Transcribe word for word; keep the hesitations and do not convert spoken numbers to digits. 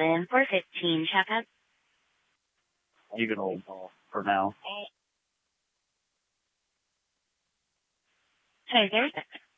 open for fifteen checkup. You can hold for now. So there's